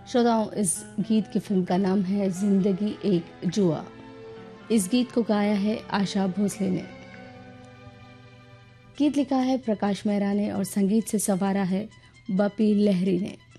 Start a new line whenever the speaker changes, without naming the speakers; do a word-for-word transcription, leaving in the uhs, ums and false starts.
श्रोताओं, इस गीत की फिल्म का नाम है जिंदगी एक जुआ। इस गीत को गाया है आशा भोसले ने। गीत लिखा है प्रकाश मेहरा ने और संगीत से संवारा है बपी लहरी ने।